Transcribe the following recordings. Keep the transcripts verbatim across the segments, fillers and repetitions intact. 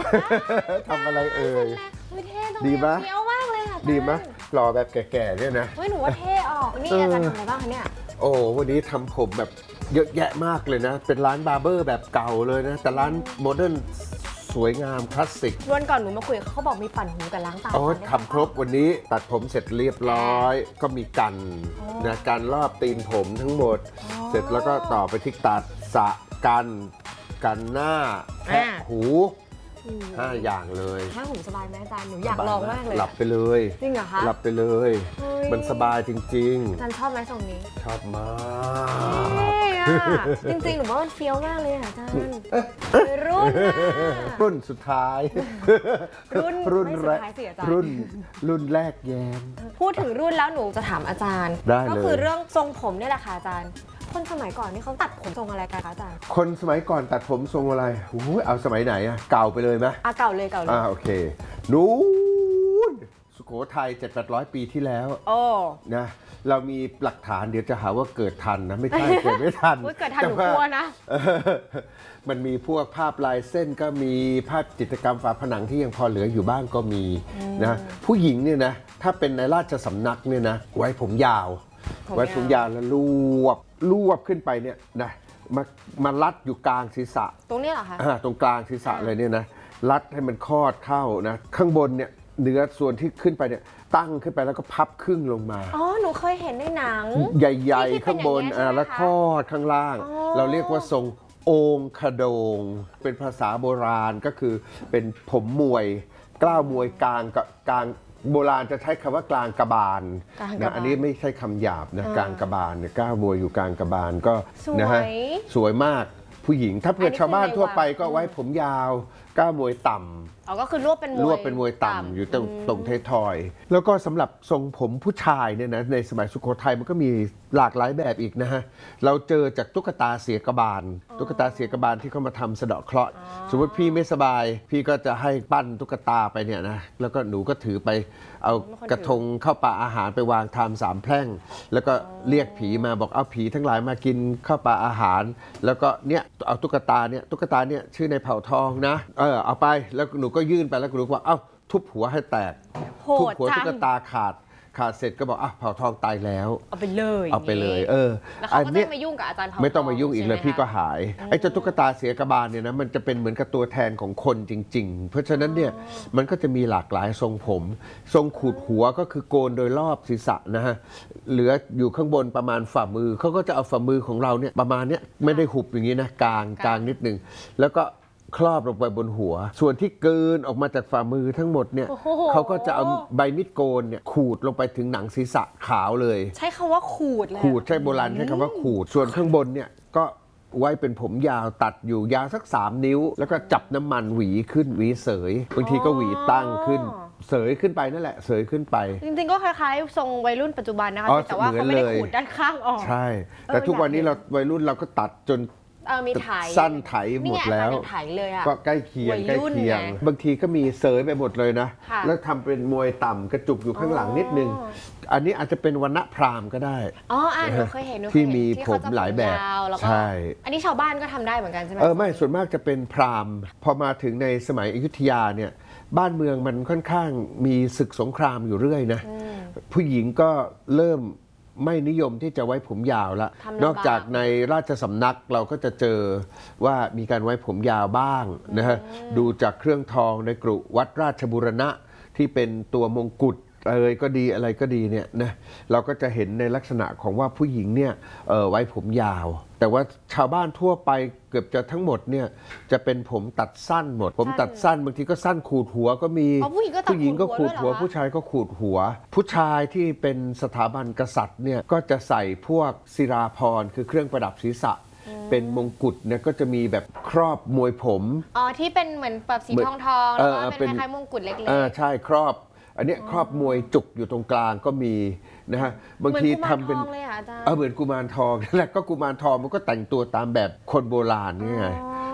ทำอะไรเอ่ยดีไหมเฟี้ยวมากเลยค่ะดีไหมหล่อแบบแก่ๆเนี่ยนะเฮ้ยหนูว่าเท่ออกนี่อาจารย์ทำอะไรบ้างคะเนี่ยโอ้วันนี้ทำผมแบบเยอะแยะมากเลยนะเป็นร้านบาร์เบอร์แบบเก่าเลยนะแต่ร้านโมเดิร์นสวยงามคลาสสิกวันก่อนหนูมาคุยเขาบอกมีปั่นหูกับล้างตาโอ้ทำครบวันนี้ตัดผมเสร็จเรียบร้อยก็มีกันนะการรอบตีนผมทั้งหมดเสร็จแล้วก็ต่อไปที่ตัดสระกันกันหน้าแคะหูห้าอย่างเลยถ้าผมสบายไหมอาจารย์หนูอยากลองมากเลยหลับไปเลยจริงเหรอคะหลับไปเลยมันสบายจริงๆอาจารย์ชอบไหมทรงนี้ชอบมากจริงๆหนูว่ามันเฟี้ยวมากเลยอาจารย์รุ่นรุ่นสุดท้ายรุ่นรุ่นแรกรุ่นรุ่นแรกแยมพูดถึงรุ่นแล้วหนูจะถามอาจารย์ก็คือเรื่องทรงผมนี่แหละค่ะอาจารย์คนสมัยก่อนนี่เขาตัดผมทรงอะไรกันคะอาจารย์คนสมัยก่อนตัดผมทรงอะไรโอ้ยเอาสมัยไหนอะเก่าไปเลยไหมอ่ะเก่าเลยเก่าเลยอ่าโอเคนู้นสุโขทัยเจ็ดแปดร้อยปีที่แล้วโอ้นะเรามีหลักฐานเดี๋ยวจะหาว่าเกิดทันนะไม่ใช่เกิดไม่ทันเกิดทันหนูกลัวนะมันมีพวกภาพลายเส้นก็มีภาพจิตรกรรมฝาผนังที่ยังพอเหลืออยู่บ้างก็มีนะผู้หญิงเนี่ยนะถ้าเป็นในราชสำนักเนี่ยนะไว้ผมยาวไว้ผมยาวแล้วรวบรวบขึ้นไปเนี่ยนะมามารัดอยู่กลางศีรษะตรงนี้เหรอคะอ่าตรงกลางศีรษะเลยเนี่ยนะรัดให้มันคอดเข้านะข้างบนเนี่ยเนื้อส่วนที่ขึ้นไปเนี่ยตั้งขึ้นไปแล้วก็พับครึ่งลงมาอ๋อหนูเคยเห็นในหนังใหญ่ๆข้างบนอ่าแล้วคอดข้างล่างเราเรียกว่าทรงองคโดงเป็นภาษาโบราณก็คือเป็นผมมวยกล้าวมวยกลางกับกลางโบราณจะใช้คำว่ากลางกระบาลนะอันนี้ไม่ใช่คำหยาบนะกลางกระบาลเนี่ยก้าวมวยอยู่กลางกระบาลก็นะฮะสวยมากผู้หญิงถ้าเพื่อชาวบ้านทั่วไปก็ไว้ผมยาวก้าวมวยต่ำอ๋อก็คือรวบเป็นมวยรวบเป็นมวยต่ำอยู่ตรงตรงเททอยแล้วก็สำหรับทรงผมผู้ชายเนี่ยนะในสมัยสุโขทัยมันก็มีหลากหลายแบบอีกนะฮะเราเจอจากตุ๊กตาเสียกบาลตุ๊กตาเสียกบาลที่เขามาทำสะเดาะเคราะห์สมมติพี่ไม่สบายพี่ก็จะให้ปั้นตุ๊กตาไปเนี่ยนะแล้วก็หนูก็ถือไปเอากระทงข้าวปลาอาหารไปวางทำสามแพร่งแล้วก็เรียกผีมาบอกเอาผีทั้งหลายมากินข้าวปลาอาหารแล้วก็เนี่ยเอาตุ๊กตาเนี่ยตุ๊กตาเนี่ยชื่อในเผ่าทองนะเออเอาไปแล้วหนูก็ยื่นไปแล้วหนูก็ว่าเอ้าทุบหัวให้แตกทุบหัวตุ๊กตาขาดขาดเสร็จก็บอกอ่ะเผ่าทองตายแล้วเอาไปเลยเอาไปเลยเออแล้วเขาก็ไม่มายุ่งกับอาจารย์เผ่าทองไม่ต้องมายุ่งอีกเลยพี่ก็หายไอ้เจ้าตุ๊กตาเสียกบาลเนี่ยนะมันจะเป็นเหมือนกับตัวแทนของคนจริงๆเพราะฉะนั้นเนี่ยมันก็จะมีหลากหลายทรงผมทรงขูดหัวก็คือโกนโดยรอบศีรษะนะฮะเหลืออยู่ข้างบนประมาณฝ่ามือเขาก็จะเอาฝ่ามือของเราเนี่ยประมาณเนี้ยไม่ได้หุบอย่างนี้นะกลางกลางนิดนึงแล้วก็ครอบลงไปบนหัวส่วนที่เกินออกมาจากฝ่ามือทั้งหมดเนี่ยเขาก็จะเอาใบมีดโกนเนี่ยขูดลงไปถึงหนังศีรษะขาวเลยใช้คำว่าขูดเลยขูดใช้โบราณใช้คำว่าขูดส่วนข้างบนเนี่ยก็ไว้เป็นผมยาวตัดอยู่ยาวสักสามนิ้วแล้วก็จับน้ำมันหวีขึ้นหวีเสยบางทีก็หวีตั้งขึ้นเสยขึ้นไปนั่นแหละเสยขึ้นไปจริงๆก็คล้ายๆทรงวัยรุ่นปัจจุบันนะคะแต่ว่าเขาไม่ได้ขูดด้านข้างออกใช่แต่ทุกวันนี้เราวัยรุ่นเราก็ตัดจนมีไถสั้นไถหมดแล้วก็ใกล้เคียงใกล้เคียงบางทีก็มีเสยไปหมดเลยนะแล้วทำเป็นมวยต่ำกระจุกอยู่ข้างหลังนิดนึงอันนี้อาจจะเป็นวรรณพราหมณ์ก็ได้อ๋ออ่าหนูเคยเห็นที่มีผมหลายแบบใช่อันนี้ชาวบ้านก็ทำได้เหมือนกันใช่ไหมเออไม่ส่วนมากจะเป็นพราหมณ์พอมาถึงในสมัยอยุธยาเนี่ยบ้านเมืองมันค่อนข้างมีศึกสงครามอยู่เรื่อยนะผู้หญิงก็เริ่มไม่นิยมที่จะไว้ผมยาวละนอกจากในราชสำนักเราก็จะเจอว่ามีการไว้ผมยาวบ้างนะฮะดูจากเครื่องทองในกรุวัดราชบูรณะที่เป็นตัวมงกุฎอะไรก็ดีอะไรก็ดีเนี่ยนะเราก็จะเห็นในลักษณะของว่าผู้หญิงเนี่ยเออไว้ผมยาวแต่ว่าชาวบ้านทั่วไปเกือบจะทั้งหมดเนี่ยจะเป็นผมตัดสั้นหมดผมตัดสั้นบางทีก็สั้นขูดหัวก็มีผู้หญิงก็ขูดหัวผู้ชายก็ขูดหัวผู้ชายที่เป็นสถาบันกษัตริย์เนี่ยก็จะใส่พวกศิราภรณ์คือเครื่องประดับศีรษะเป็นมงกุฎเนี่ยก็จะมีแบบครอบมวยผมอ๋อที่เป็นเหมือนแบบสีทองทองแล้วก็เป็นคล้ายๆมงกุฎเล็กๆอ่าใช่ครอบอันนี้ครอบมวยจุกอยู่ตรงกลางก็มีนะฮะบางทีทำเป็นเออเหมือนกุมารทองนั่นแหละก็กุมารทองมันก็แต่งตัวตามแบบคนโบราณนี่ไง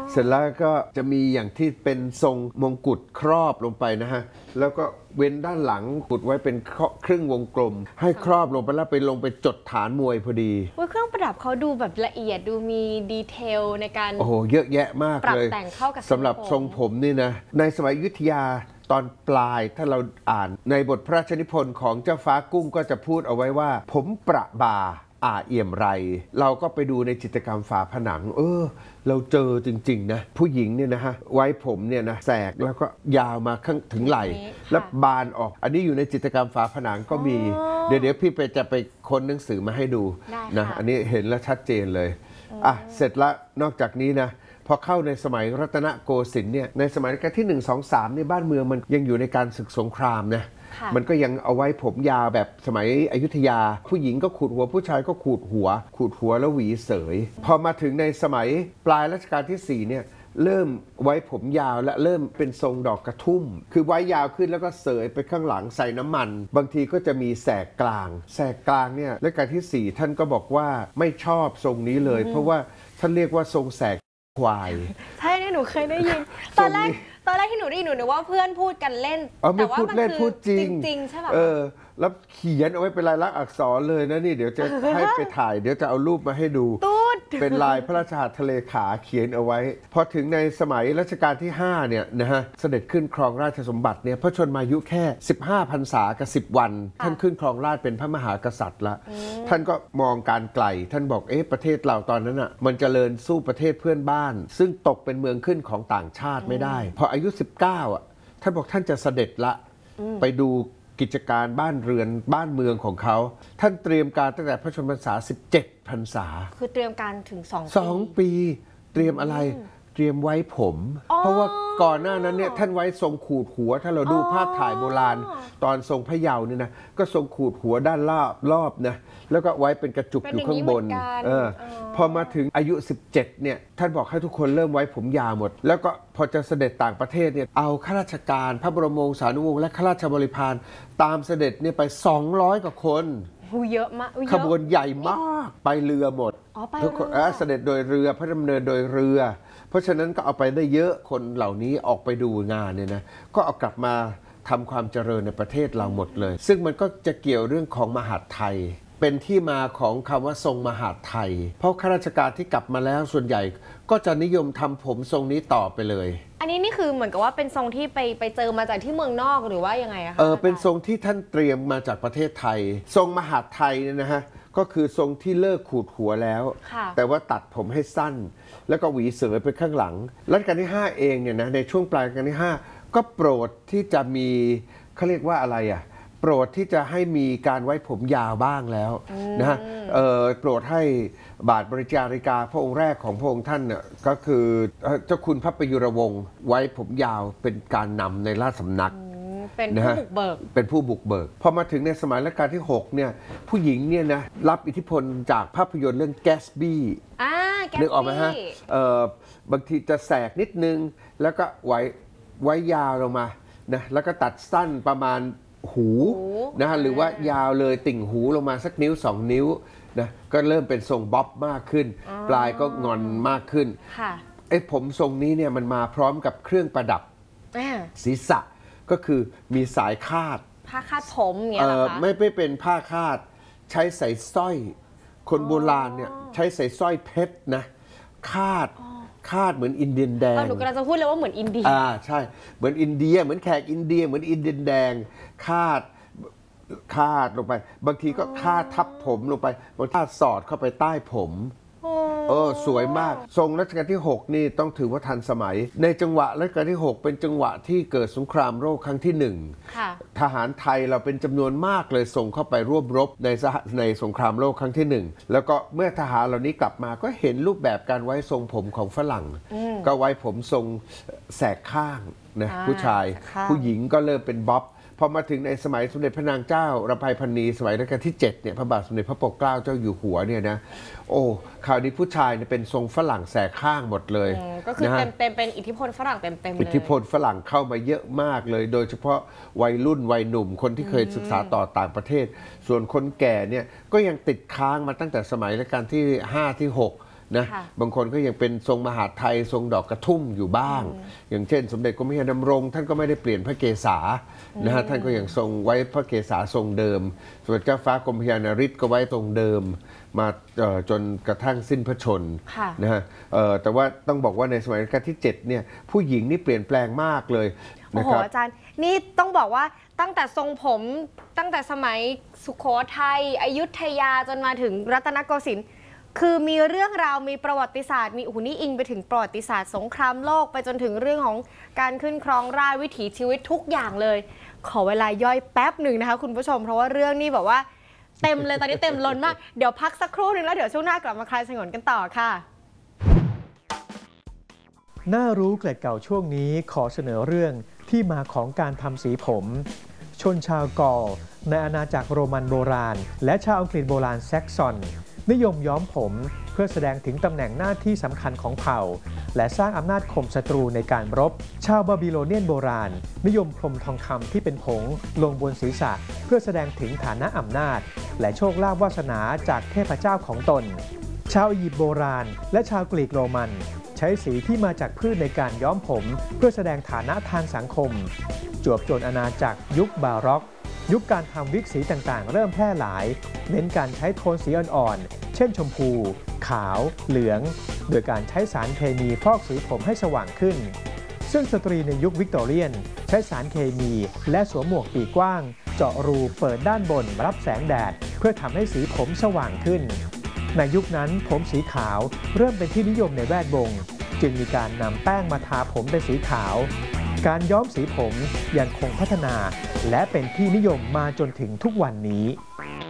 เสร็จแล้วก็จะมีอย่างที่เป็นทรงมงกุฎครอบลงไปนะฮะแล้วก็เว้นด้านหลังกุดไว้เป็นครึ่งวงกลมให้ครอบลงไปแล้วไปลงไปจดฐานมวยพอดีเครื่องประดับเขาดูแบบละเอียดดูมีดีเทลในการโอ้โหเยอะแยะมากเลยปรับแต่งเข้ากับสำหรับทรงผมนี่นะในสมัยอยุธยาตอนปลายถ้าเราอ่านในบทพระราชนิพนธ์ของเจ้าฟ้ากุ้งก็จะพูดเอาไว้ว่าผมประบาอ่าเอี่ยมไรเราก็ไปดูในจิตรกรรมฝาผนังเออเราเจอจริงๆนะผู้หญิงเนี่ยนะฮะไว้ผมเนี่ยนะแสกแล้วก็ยาวมาข้างถึงไหล่แล้วบานออกอันนี้อยู่ในจิตรกรรมฝาผนังก็มีเดี๋ยวเดี๋ยวพี่ไปจะไปค้นหนังสือมาให้ดูนะอันนี้เห็นแล้วชัดเจนเลยอ่ะเสร็จแล้วนอกจากนี้นะพอเข้าในสมัยรัตนโกสินทร์เนี่ยในสมัยรัชกาลที่หนึ่ง สอง สามเนี่ยบ้านเมืองมันยังอยู่ในการศึกสงครามนะมันก็ยังเอาไว้ผมยาวแบบสมัยอยุธยาผู้หญิงก็ขูดหัวผู้ชายก็ขูดหัวขูดหัวแล้วหวีเสยพอมาถึงในสมัยปลายรัชกาลที่สี่เนี่ยเริ่มไว้ผมยาวและเริ่มเป็นทรงดอกกระทุ่มคือไว้ยาวขึ้นแล้วก็เสยไปข้างหลังใส่น้ำมันบางทีก็จะมีแสกกลางแสกกลางเนี่ยรัชกาลที่สี่ท่านก็บอกว่าไม่ชอบทรงนี้เลยเพราะว่าท่านเรียกว่าทรงแสกควายใช่เนี่ยหนูเคยได้ยินตอนแรกตอนแรกที่หนูได้ยินหนูนึกว่าเพื่อนพูดกันเล่นแต่ว่ามันคือจริงจริงใช่ป่ะเออแล้วเขียนเอาไว้เป็นลายลักษณ์อักษรเลยนะนี่เดี๋ยวจะให้ไปถ่ายเดี๋ยวจะเอารูปมาให้ดูเป็นลายพระราชหัตถเลขาเขียนเอาไว้พอถึงในสมัยรัชกาลที่ห้าเนี่ยนะฮะเสด็จขึ้นครองราชสมบัติเนี่ยพระชนมายุแค่สิบห้าพรรษากับสิบวันท่านขึ้นครองราชเป็นพระมหากษัตริย์ละท่านก็มองการไกลท่านบอกเอ๊ะประเทศเราตอนนั้นอ่ะมันเจริญสู้ประเทศเพื่อนบ้านซึ่งตกเป็นเมืองขึ้นของต่างชาติไม่ได้พออายุสิบเก้าอ่ะท่านบอกท่านจะเสด็จละไปดูกิจการบ้านเรือนบ้านเมืองของเขาท่านเตรียมการตั้งแต่พระชนมพรรษาสิบเจ็ดพรรษาคือเตรียมการถึงสองปีสองปีเตรียมอะไรเตรียมไว้ผมเพราะว่าก่อนหน้านั้นเนี่ยท่านไว้ทรงขูดหัวถ้าเราดูภาพถ่ายโบราณตอนทรงพระเยาว์เนี่ยนะก็ทรงขูดหัวด้านรอบรอบนะแล้วก็ไว้เป็นกระจุกอยู่ข้างบนเออพอมาถึงอายุสิบเจ็ดเนี่ยท่านบอกให้ทุกคนเริ่มไว้ผมยาวหมดแล้วก็พอจะเสด็จต่างประเทศเนี่ยเอาข้าราชการพระบรมวงศานุวงศ์และข้าราชบริพารตามเสด็จเนี่ยไปสองร้อยกว่าคนเยอะมากขบวนใหญ่มากไปเรือหมดทุกคนเสด็จโดยเรือพระดำเนินโดยเรือเพราะฉะนั้นก็เอาไปได้เยอะคนเหล่านี้ออกไปดูงานเนี่ยนะก็เอากลับมาทำความเจริญในประเทศเราหมดเลยซึ่งมันก็จะเกี่ยวเรื่องของมหาดไทยเป็นที่มาของคำว่าทรงมหาดไทยเพราะข้าราชการที่กลับมาแล้วส่วนใหญ่ก็จะนิยมทำผมทรงนี้ต่อไปเลยอันนี้นี่คือเหมือนกับว่าเป็นทรงที่ไปไปเจอมาจากที่เมืองนอกหรือว่ายังไงอะคะเออเป็นทรงที่ท่านเตรียมมาจากประเทศไทยทรงมหาดไทยเนี่ยนะฮะก็คือทรงที่เลิกขูดหัวแล้วแต่ว่าตัดผมให้สั้นแล้วก็หวีเสยไปข้างหลังรัชกาลที่ห้าเองเนี่ยนะในช่วงปลายรัชกาลที่ห้าก็โปรดที่จะมีเขาเรียกว่าอะไรอ่ะโปรดที่จะให้มีการไว้ผมยาวบ้างแล้วนะฮะเออโปรดให้บาทบริจาริกาพระองค์แรกของพระองค์ท่านเนี่ยก็คือเจ้าคุณพระประยุรวงศ์ไว้ผมยาวเป็นการนำในราชสำนักเป็นผู้บุกเบิกเป็นผู้บุกเบิกพอมาถึงในสมัยรัชกาลที่หกเนี่ยผู้หญิงเนี่ยนะรับอิทธิพลจากภาพยนตร์เรื่องแกสบี้นึกออกไหมฮะบางทีจะแสกนิดนึงแล้วก็ไว้ไว้ยาวลงมานะแล้วก็ตัดสั้นประมาณหูนะฮะหรือว่ายาวเลยติ่งหูลงมาสักนิ้วสองนิ้วนะก็เริ่มเป็นทรงบ๊อบมากขึ้นปลายก็งอนมากขึ้นไอ้ผมทรงนี้เนี่ยมันมาพร้อมกับเครื่องประดับศีรษะก็คือมีสายคาดผ้าคาดผมอย่างเงี้ยเหรอคะไม่ไม่เป็นผ้าคาดใช้ใส่สร้อยคนโบราณเนี่ยใช้ใส่สร้อยเพชรนะคาดคาดเหมือนอินเดียนแดงหนูกำลังจะพูดเลยว่าเหมือนอินเดียอ่าใช่เหมือนอินเดียเหมือนแขกอินเดียเหมือนอินเดียนแดงคาดคาดลงไปบางทีก็คาดทับผมลงไปบางทีคาดสอดเข้าไปใต้ผมเออสวยมากทรงรัชกาลที่หกนี่ต้องถือว่าทันสมัยในจังหวะรัชกาลที่หกเป็นจังหวะที่เกิดสงครามโลกครั้งที่หนึ่งทหารไทยเราเป็นจำนวนมากเลยส่งเข้าไปร่วมรบในในสงครามโลกครั้งที่หนึ่งแล้วก็เมื่อทหารเหล่านี้กลับมาก็เห็นรูปแบบการไว้ทรงผมของฝรั่งก็ไว้ผมทรงแสกข้างนะผู้ชายผู้หญิงก็เริ่มเป็นบ๊อบพอมาถึงในสมัยสมเด็จพระนางเจ้ารำไพพรรณีสมัยรัชกาลที่เจ็ดเนี่ยพระบาทสมเด็จพระปกเกล้าเจ้าอยู่หัวเนี่ยนะโอ้คราวนี้ผู้ชายเนี่ยเป็นทรงฝรั่งแสกข้างหมดเลยก็คือเต็มเต็มเป็นอิทธิพลฝรั่งเต็มเต็มเลยอิทธิพลฝรั่งเข้ามาเยอะมากเลยโดยเฉพาะวัยรุ่นวัยหนุ่มคนที่เคยศึกษาต่อต่างประเทศส่วนคนแก่เนี่ยก็ยังติดค้างมาตั้งแต่สมัยรัชกาลที่ห้าที่หกนะค่ะบางคนก็ยังเป็นทรงมหาดไทยทรงดอกกระทุ่มอยู่บ้าง อย่างเช่น สมเด็จกรมพระยาดำรงท่านก็ไม่ได้เปลี่ยนพระเกศานะฮะท่านก็ยังทรงไว้พระเกศาทรงเดิมสมเด็จเจ้าฟ้ากรมพระยานริศก็ไว้ตรงเดิมมาเอ่อจนกระทั่งสิ้นพระชนม์ค่ะนะฮะเอ่อแต่ว่าต้องบอกว่าในสมัยรัชกาลที่เจ็ดเนี่ยผู้หญิงนี่เปลี่ยนแปลงมากเลยโอ้นะโหครับอาจารย์นี่ต้องบอกว่าตั้งแต่ทรงผมตั้งแต่สมัยสุโขทัยอยุธยาจนมาถึงรัตนโกสินทร์คือมีเรื่องราวมีประวัติศาสตร์มีโอ้โหนี่อิงไปถึงประวัติศาสตร์สงครามโลกไปจนถึงเรื่องของการขึ้นครองราชย์วิถีชีวิตทุกอย่างเลย ขอเวลาย่อยแป๊บหนึ่งนะคะคุณผู้ชมเพราะว่าเรื่องนี้แบบว่าเต็มเลยตอนนี้เต็มล้นมากเดี๋ยวพักสักครู่หนึ่งแล้วเดี๋ยวช่วงหน้ากลับมาคลายสงวนกันต่อค่ะน่ารู้เกล็ดเก่าช่วงนี้ขอเสนอเรื่องที่มาของการทำสีผม ชนชาวกอลในอาณาจักรโรมันโบราณ และชาวอังกฤษโบราณแซกซอนนิยมย้อมผมเพื่อแสดงถึงตำแหน่งหน้าที่สำคัญของเผ่า และสร้างอำนาจข่มศัตรูในการรบ ชาวบาบิโลเนียนโบราณ นิยมพรมทองคำที่เป็นผงลงบนศีรษะเพื่อแสดงถึงฐานะอำนาจ และโชคลาภวาสนาจากเทพเจ้าของตน ชาวอียิปต์โบราณ และชาวกรีกโรมัน ใช้สีที่มาจากพืชในการย้อมผมเพื่อแสดงฐานะทางสังคม จวบจนอาณาจักรยุคบาร็อก ยุคการทำวิกสีต่างๆ เริ่มแพร่หลาย เน้นการใช้โทนสีอ่อนๆ เช่นชมพู ขาว เหลือง โดยการใช้สารเคมีฟอกสีผมให้สว่างขึ้น ซึ่งสตรีในยุควิกตอเรียน ใช้สารเคมีและสวมหมวกปีกกว้าง เจาะรูเปิดด้านบนรับแสงแดดเพื่อทำให้สีผมสว่างขึ้น ในยุคนั้นผมสีขาวเริ่มเป็นที่นิยมในแวดวง จึงมีการนำแป้งมาทาผมเป็นสีขาว การย้อมสีผมยังคงพัฒนาและเป็นที่นิยมมาจนถึงทุกวันนี้